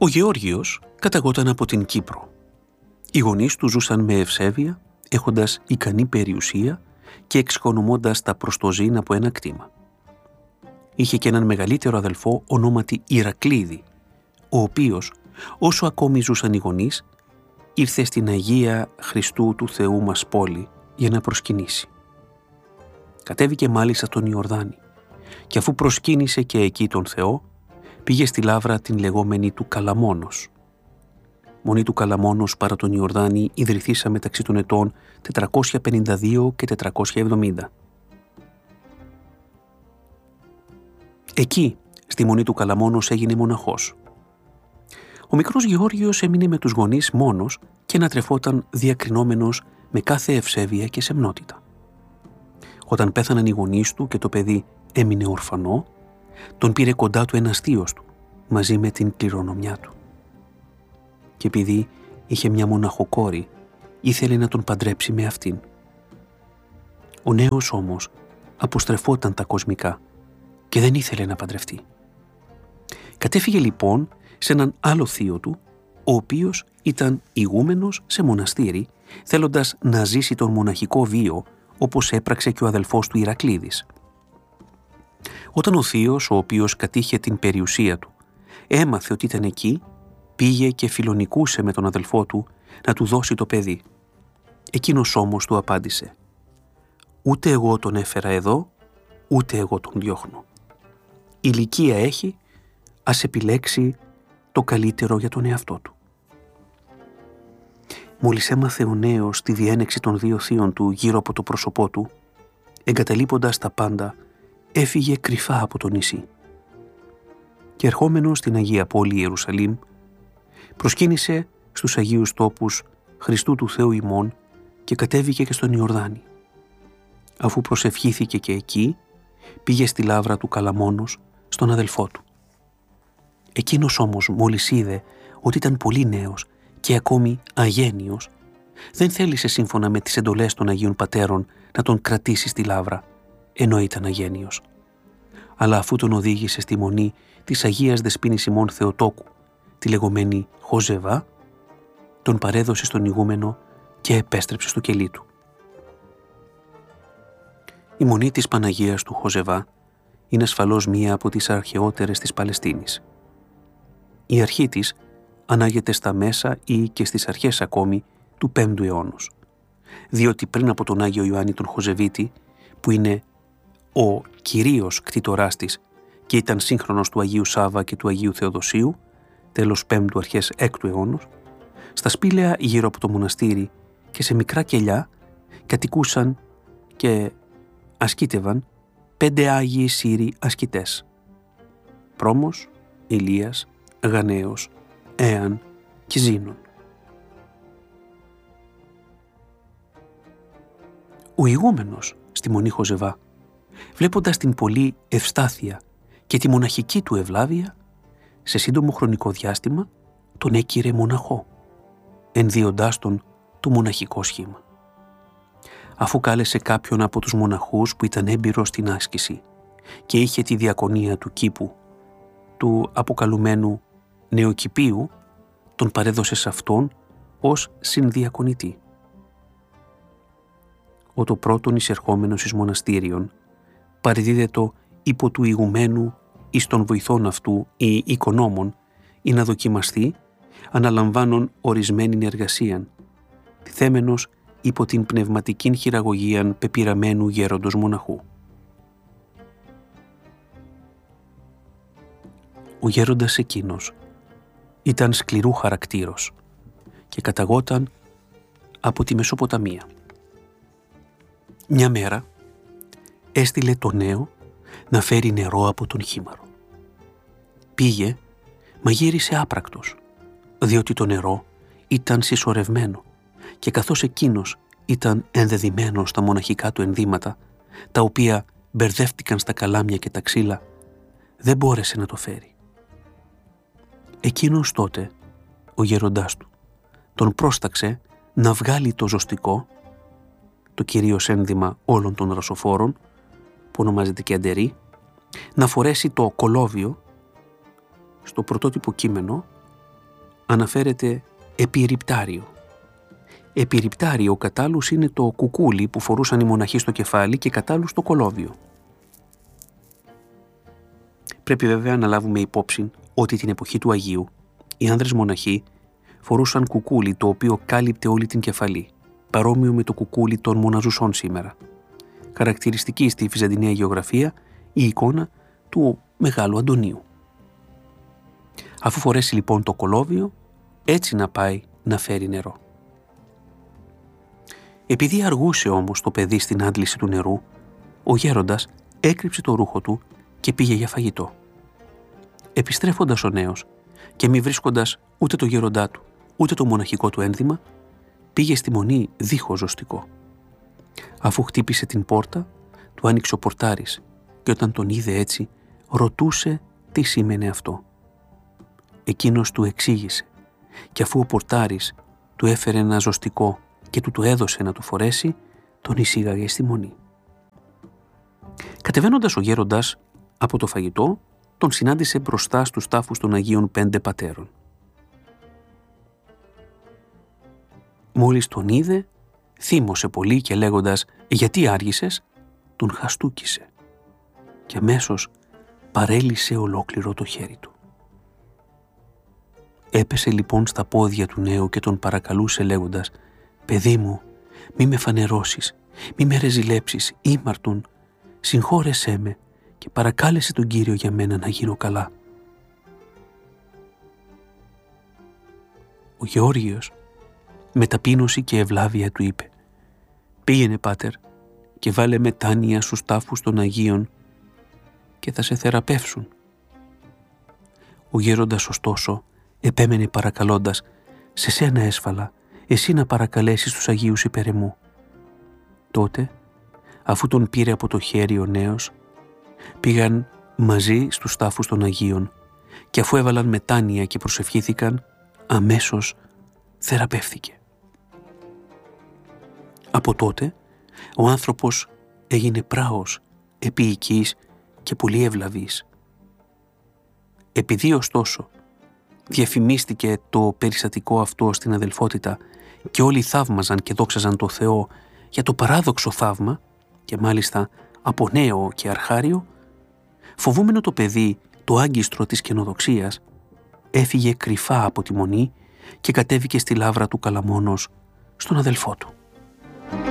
Ο Γεώργιος καταγόταν από την Κύπρο. Οι γονείς του ζούσαν με ευσέβεια, έχοντας ικανή περιουσία και εξοικονομώντας τα προστοζήν από ένα κτήμα. Είχε και έναν μεγαλύτερο αδελφό ονόματι Ηρακλήδη, ο οποίος, όσο ακόμη ζούσαν οι γονείς, ήρθε στην Αγία Χριστού του Θεού μας πόλη για να προσκυνήσει. Κατέβηκε μάλιστα τον Ιορδάνη και αφού προσκύνησε και εκεί τον Θεό, πήγε στη λάβρα την λεγόμενη του Καλαμόνος. Μονή του Καλαμόνος παρά τον Ιορδάνη ιδρυθήσα μεταξύ των ετών 452 και 470. Εκεί, στη Μονή του Καλαμόνος, έγινε μοναχός. Ο μικρός Γεώργιος έμεινε με τους γονείς μόνος και ανατρεφόταν διακρινόμενος με κάθε ευσέβεια και σεμνότητα. Όταν πέθαναν οι γονείς του και το παιδί έμεινε ορφανό, τον πήρε κοντά του ένας θείος του, μαζί με την κληρονομιά του. Και επειδή είχε μια μοναχοκόρη, ήθελε να τον παντρέψει με αυτήν. Ο νέος όμως αποστρεφόταν τα κοσμικά και δεν ήθελε να παντρευτεί. Κατέφυγε λοιπόν σε έναν άλλο θείο του, ο οποίος ήταν ηγούμενος σε μοναστήρι, θέλοντας να ζήσει τον μοναχικό βίο, όπως έπραξε και ο αδελφός του Ηρακλήδης. Όταν ο θείος, ο οποίος κατήχε την περιουσία του, έμαθε ότι ήταν εκεί, πήγε και φιλονικούσε με τον αδελφό του να του δώσει το παιδί. Εκείνος όμως του απάντησε: «Ούτε εγώ τον έφερα εδώ, ούτε εγώ τον διώχνω. Ηλικία έχει, ας επιλέξει το καλύτερο για τον εαυτό του». Μόλις έμαθε ο νέος τη διένεξη των δύο θείων του γύρω από το πρόσωπό του, εγκαταλείποντας τα πάντα, έφυγε κρυφά από το νησί. Και ερχόμενος στην Αγία Πόλη Ιερουσαλήμ, προσκύνησε στους Αγίους Τόπους Χριστού του Θεού ημών και κατέβηκε και στον Ιορδάνη. Αφού προσευχήθηκε και εκεί, πήγε στη λάβρα του Καλαμόνος στον αδελφό του. Εκείνος όμως μόλις είδε ότι ήταν πολύ νέος και ακόμη αγένιος, δεν θέλησε σύμφωνα με τις εντολές των Αγίων Πατέρων να τον κρατήσει στη λάβρα, ενώ ήταν αγένιος. Αλλά αφού τον οδήγησε στη μονή της Αγίας Δεσποίνης ημών Θεοτόκου, τη λεγόμενη Χοζεβά, τον παρέδωσε στον ηγούμενο και επέστρεψε στο κελί του. Η μονή της Παναγίας του Χοζεβά είναι ασφαλώς μία από τις αρχαιότερες της Παλαιστίνης. Η αρχή της ανάγεται στα μέσα ή και στις αρχές ακόμη του 5ου αιώνος, διότι πριν από τον Άγιο Ιωάννη τον Χοζεβίτη, που είναι ο κυρίως κτήτοράς της και ήταν σύγχρονος του Αγίου Σάβα και του Αγίου Θεοδοσίου, τέλος 5ου αρχές 6ου αιώνος, στα σπήλαια γύρω από το μοναστήρι και σε μικρά κελιά κατοικούσαν και ασκήτευαν 5 Άγιοι Σύροι ασκητές: Πρόμος, Ηλίας, Γαναίος, Έαν και Ζήνων. Ο ηγούμενος στη Μονή Χοζεβά, βλέποντας την πολύ ευστάθεια και τη μοναχική του ευλάβεια, σε σύντομο χρονικό διάστημα τον έκηρε μοναχό, ενδύοντάς τον το μοναχικό σχήμα. Αφού κάλεσε κάποιον από τους μοναχούς που ήταν έμπειρος στην άσκηση και είχε τη διακονία του κήπου, του αποκαλουμένου Νεοκηπίου, τον παρέδωσε σε αυτόν ως συνδιακονητή. Ο το πρώτον εισερχόμενος εις μοναστήριον παρεδίδετο υπό του ηγουμένου εις των βοηθών αυτού ή οικονόμων ή να δοκιμαστεί, αναλαμβάνων ορισμένην εργασίαν, θέμενος υπό την πνευματικήν χειραγωγίαν πεπειραμένου γέροντος μοναχού. Ο γέροντας εκείνος ήταν σκληρού χαρακτήρος και καταγόταν από τη Μεσοποταμία. Μια μέρα έστειλε το νέο να φέρει νερό από τον χήμαρο. Πήγε, μα γύρισε άπρακτος, διότι το νερό ήταν συσσωρευμένο και καθώς εκείνος ήταν ενδεδειμένος στα μοναχικά του ενδύματα, τα οποία μπερδεύτηκαν στα καλάμια και τα ξύλα, δεν μπόρεσε να το φέρει. Εκείνος τότε, ο γέροντάς του, τον πρόσταξε να βγάλει το ζωστικό, το κυρίως ένδυμα όλων των δροσοφόρων, που ονομάζεται και αντερί, να φορέσει το κολόβιο, στο πρωτότυπο κείμενο αναφέρεται επιρρυπτάριο. Επιρρυπτάριο κατάλλους είναι το κουκούλι που φορούσαν οι μοναχοί στο κεφάλι και κατάλλους το κολόβιο. Πρέπει βέβαια να λάβουμε υπόψη ότι την εποχή του Αγίου οι άνδρες μοναχοί φορούσαν κουκούλι το οποίο κάλυπτε όλη την κεφαλή, παρόμοιο με το κουκούλι των μοναζουσών σήμερα. Χαρακτηριστική στη βυζαντιναία γεωγραφία η εικόνα του Μεγάλου Αντωνίου. Αφού φορέσει λοιπόν το κολόβιο, έτσι να πάει να φέρει νερό. Επειδή αργούσε όμως το παιδί στην άντληση του νερού, ο γέροντας έκρυψε το ρούχο του και πήγε για φαγητό. Επιστρέφοντας ο νέος και μη βρίσκοντας ούτε το γέροντά του, ούτε το μοναχικό του ένδυμα, πήγε στη μονή δίχως ζωστικό. Αφού χτύπησε την πόρτα, του άνοιξε ο πορτάρης και όταν τον είδε έτσι, ρωτούσε τι σήμαινε αυτό. Εκείνος του εξήγησε και αφού ο πορτάρης του έφερε ένα ζωστικό και του το έδωσε να το φορέσει, τον εισήγαγε στη μονή. Κατεβαίνοντας ο γέροντας από το φαγητό, τον συνάντησε μπροστά στους τάφους των Αγίων 5 Πατέρων. Μόλις τον είδε, θύμωσε πολύ και λέγοντας «Γιατί άργησες», τον χαστούκισε και αμέσως παρέλυσε ολόκληρο το χέρι του. Έπεσε λοιπόν στα πόδια του νέου και τον παρακαλούσε λέγοντας «Παιδί μου, μη με φανερώσεις, μη με ρεζιλέψεις, ήμαρτον, συγχώρεσέ με και παρακάλεσε τον Κύριο για μένα να γίνω καλά». Ο Γεώργιος με ταπείνωση και ευλάβεια του είπε «Πήγαινε, Πάτερ, και βάλε μετάνοια στους τάφους των Αγίων και θα σε θεραπεύσουν». Ο γέροντας ωστόσο επέμενε παρακαλώντας «Σε σένα έσφαλα, εσύ να παρακαλέσεις τους Αγίους υπέρ εμού». Τότε, αφού τον πήρε από το χέρι ο νέος, πήγαν μαζί στους τάφους των Αγίων και αφού έβαλαν μετάνοια και προσευχήθηκαν, αμέσως θεραπεύθηκε. Από τότε, ο άνθρωπος έγινε πράος, επίοικης και πολύ ευλαβής. Επειδή ωστόσο διαφημίστηκε το περιστατικό αυτό στην αδελφότητα και όλοι θαύμαζαν και δόξαζαν το Θεό για το παράδοξο θαύμα και μάλιστα από νέο και αρχάριο, φοβούμενο το παιδί το άγκιστρο της καινοδοξίας, έφυγε κρυφά από τη μονή και κατέβηκε στη λάβρα του Καλαμώνος στον αδελφό του.